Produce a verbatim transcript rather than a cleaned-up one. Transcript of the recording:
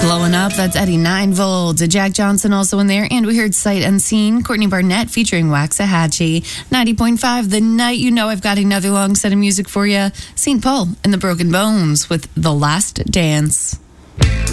Blowing Up, that's Eddie nine volt. Jack Johnson also in there. And we heard Sight Unseen, Courtney Barnett featuring Waxahachie. ninety point five, The Night. You know I've got another long set of music for you. Saint Paul and the Broken Bones with The Last Dance.